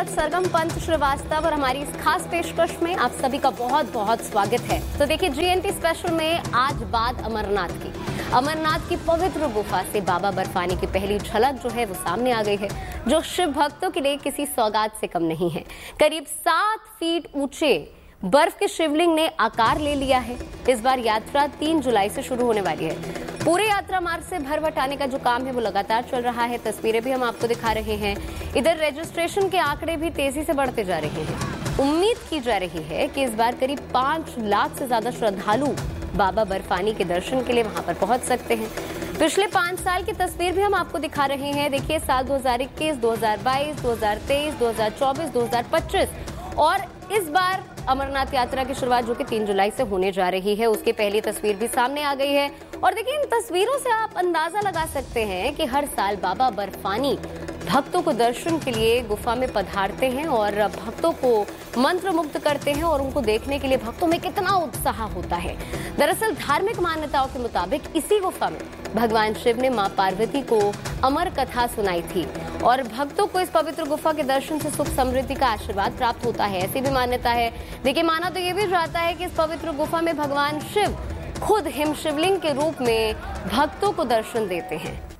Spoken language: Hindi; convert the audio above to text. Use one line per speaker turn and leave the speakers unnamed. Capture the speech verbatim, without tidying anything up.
साथ सरगम पंत श्रीवास्तव और हमारी इस खास पेशकश में आप सभी का बहुत बहुत स्वागत है। तो देखिए, जीएनटी स्पेशल में आज बात अमरनाथ की अमरनाथ की पवित्र गुफा से बाबा बर्फानी की पहली झलक जो है वो सामने आ गई है, जो शिव भक्तों के लिए किसी सौगात से कम नहीं है। करीब सात फीट ऊंचे बर्फ के शिवलिंग ने आकार ले लिया है। इस बार यात्रा तीन जुलाई से शुरू होने वाली है। पूरे यात्रा मार्ग से भर हटाने का जो काम है वो लगातार चल रहा है। तस्वीरें भी हम आपको दिखा रहे हैं। इधर रजिस्ट्रेशन के आंकड़े भी तेजी से बढ़ते जा रहे हैं। उम्मीद की जा रही है कि इस बार करीब पांच लाख से ज्यादा श्रद्धालु बाबा बर्फानी के दर्शन के लिए वहां पर पहुंच सकते हैं। पिछले पांच साल की तस्वीर भी हम आपको दिखा रहे हैं। देखिए, साल दो हज़ार इक्कीस, दो हज़ार बाईस, दो हज़ार तेईस, दो हज़ार चौबीस, दो हज़ार पच्चीस और इस बार अमरनाथ यात्रा की शुरुआत जो कि तीन जुलाई से होने जा रही है, उसकी पहली तस्वीर भी सामने आ गई है। और देखिए, इन तस्वीरों से आप अंदाजा लगा सकते हैं कि हर साल बाबा बर्फानी भक्तों को दर्शन के लिए गुफा में पधारते हैं और भक्तों को मंत्र मुग्ध करते हैं और उनको देखने के लिए भक्तों में कितना उत्साह होता है। दरअसल धार्मिक मान्यताओं के मुताबिक इसी गुफा में भगवान शिव ने मां पार्वती को अमर कथा सुनाई थी और भक्तों को इस पवित्र गुफा के दर्शन से सुख समृद्धि का आशीर्वाद प्राप्त होता है, ऐसी भी मान्यता है। देखिए, माना तो ये भी जाता है कि इस पवित्र गुफा में भगवान शिव खुद हिम शिवलिंग के रूप में भक्तों को दर्शन देते हैं।